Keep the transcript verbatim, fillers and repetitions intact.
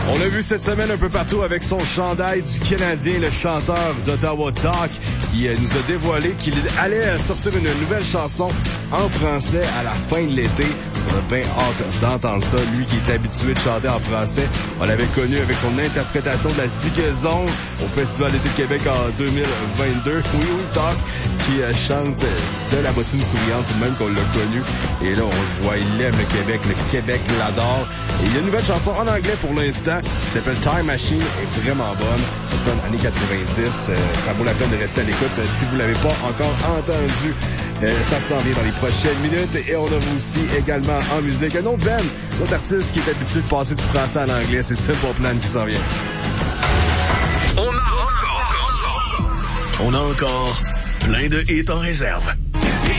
On l'a vu cette semaine un peu partout avec son chandail du Canadien, le chanteur d'Ottawa Talk, qui nous a dévoilé qu'il allait sortir une nouvelle chanson en français à la fin de l'été. On a bien hâte d'entendre ça. Lui qui est habitué de chanter en français, on l'avait connu avec son interprétation de la Zigazone au Festival d'été de Québec en deux mille vingt-deux. Oui, oui, Talk, qui chante de la bottine souriante, c'est le même qu'on l'a connu. Et là, on le voit, il aime le Québec, le Québec l'adore. Et il y a une nouvelle chanson en anglais pour l'instant qui s'appelle Time Machine, est vraiment bonne. Ça sonne années quatre-vingt-dix. Euh, ça vaut la peine de rester à l'écoute euh, si vous l'avez pas encore entendu. Euh, ça s'en vient dans les prochaines minutes. Et on a aussi également en musique un autre band, un autre artiste qui est habitué de passer du français à l'anglais. C'est Simple Plan qui s'en vient. On a encore, on a encore plein de hits en réserve.